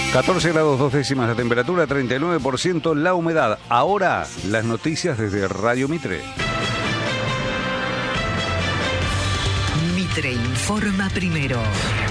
14 grados 2 décimas la temperatura, 39% la humedad. Ahora, las noticias desde Radio Mitre. Mitre informa primero.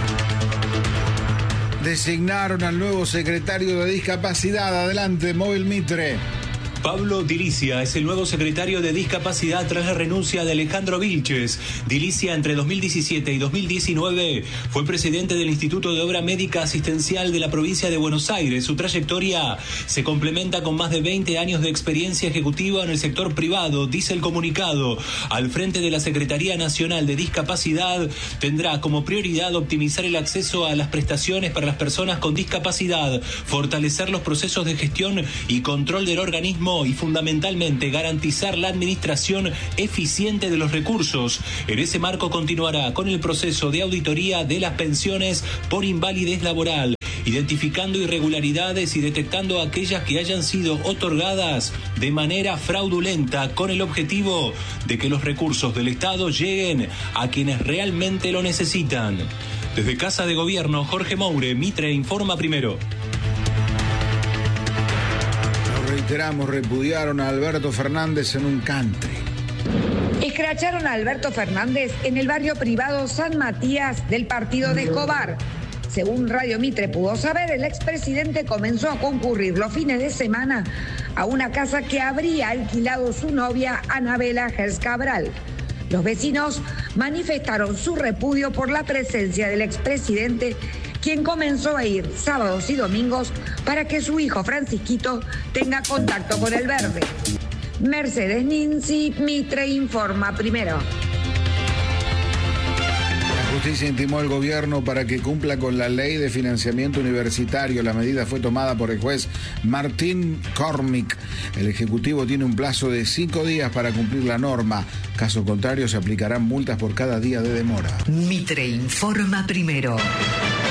Designaron al nuevo secretario de Discapacidad. Adelante, Móvil Mitre. Pablo Dilicia es el nuevo secretario de Discapacidad tras la renuncia de Alejandro Vilches. Dilicia entre 2017 y 2019 fue presidente del Instituto de Obra Médica Asistencial de la provincia de Buenos Aires. Su trayectoria se complementa con más de 20 años de experiencia ejecutiva en el sector privado, dice el comunicado. Al frente de la Secretaría Nacional de Discapacidad tendrá como prioridad optimizar el acceso a las prestaciones para las personas con discapacidad, fortalecer los procesos de gestión y control del organismo y fundamentalmente garantizar la administración eficiente de los recursos. En ese marco continuará con el proceso de auditoría de las pensiones por invalidez laboral, identificando irregularidades y detectando aquellas que hayan sido otorgadas de manera fraudulenta, con el objetivo de que los recursos del Estado lleguen a quienes realmente lo necesitan. Desde Casa de Gobierno, Jorge Moure, Mitre informa primero. Reiteramos, repudiaron a Alberto Fernández en un country. Escracharon a Alberto Fernández en el barrio privado San Matías del partido de Escobar. Según Radio Mitre pudo saber, el expresidente comenzó a concurrir los fines de semana a una casa que habría alquilado su novia Anabela Gers Cabral. Los vecinos manifestaron su repudio por la presencia del expresidente, quien comenzó a ir sábados y domingos para que su hijo Francisquito tenga contacto con el verde. Mercedes Ninzi, Mitre informa primero. La justicia intimó al gobierno para que cumpla con la ley de financiamiento universitario. La medida fue tomada por el juez Martín Cormick. El Ejecutivo tiene un plazo de 5 días para cumplir la norma. Caso contrario, se aplicarán multas por cada día de demora. Mitre informa primero.